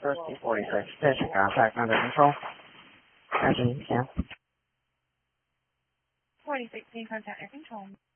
First 46, station contact under control. Engine, yeah. 46, contact air control.